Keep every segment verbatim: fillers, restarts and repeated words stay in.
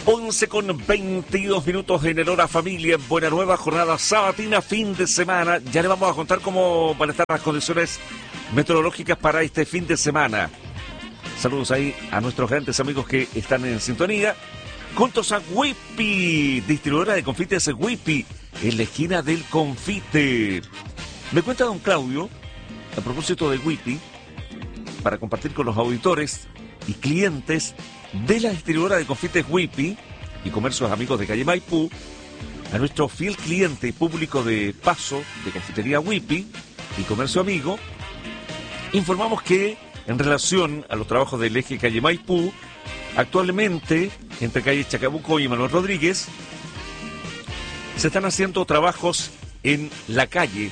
once con veintidós minutos en el Hora Familia, en Buena Nueva, jornada sabatina, fin de semana. Ya le vamos a contar cómo van a estar las condiciones meteorológicas para este fin de semana. Saludos ahí a nuestros grandes amigos que están en sintonía. Juntos a Whippy, distribuidora de confites Whippy, en la esquina del confite. Me cuenta don Claudio, a propósito de Whippy, para compartir con los auditores y clientes de la distribuidora de confites Whippy y comercios amigos de calle Maipú, a nuestro fiel cliente y público de paso de confitería Whippy y comercio amigo, informamos que en relación a los trabajos del eje calle Maipú, actualmente entre calle Chacabuco y Manuel Rodríguez se están haciendo trabajos en la calle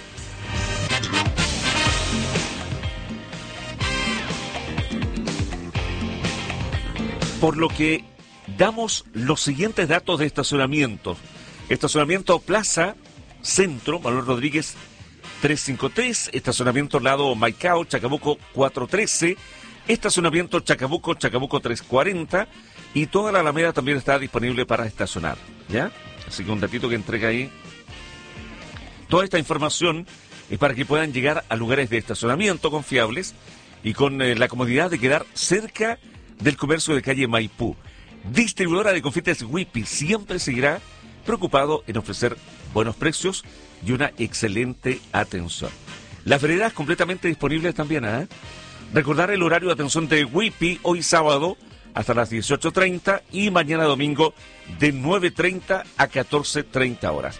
por lo que damos los siguientes datos de estacionamiento. Estacionamiento Plaza Centro, Manuel Rodríguez trescientos cincuenta y tres, estacionamiento Lado Maicao, Chacabuco cuatrocientos trece, estacionamiento Chacabuco, Chacabuco trescientos cuarenta, y toda la Alameda también está disponible para estacionar, ¿ya? Así que un datito que entrega ahí. Toda esta información es para que puedan llegar a lugares de estacionamiento confiables y con eh, la comodidad de quedar cerca del comercio de calle Maipú. Distribuidora de confites Whippy siempre seguirá preocupado en ofrecer buenos precios y una excelente atención. Las veredas completamente disponibles también, ¿eh? Recordar el horario de atención de Whippy hoy sábado hasta las dieciocho treinta y mañana domingo de nueve treinta a catorce treinta horas.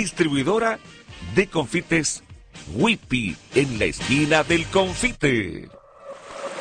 Distribuidora de confites Whippy en la esquina del confite.